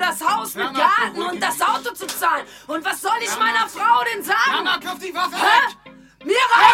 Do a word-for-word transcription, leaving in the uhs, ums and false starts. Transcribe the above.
das Haus mit Mama, Garten beruhig und das Auto zu zahlen. Und was soll ich Mama. meiner Frau denn sagen? Mama, wirf die Waffe Hä? weg! Mir reicht